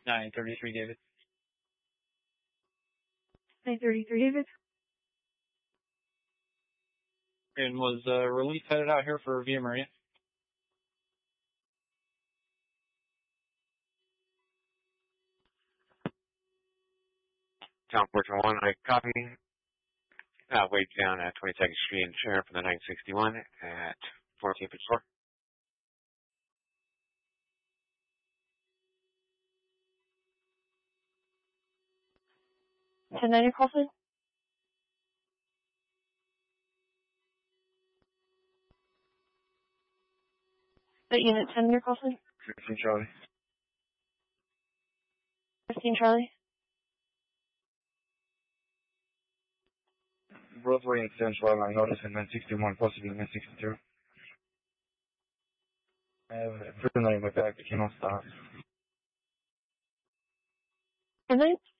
933 David. 933 David. And was relief headed out here for Via Maria? Town 421, I copy. Wait down at 22nd Street and Sharon from the 961 at 1454. 10-9 your call sign. That unit 10 your call sign. 15 Charlie. 15 Charlie. Broadway and Central, I noticed in 961, possibly 962. I have a prisoner in my back, I cannot stop. 10-9.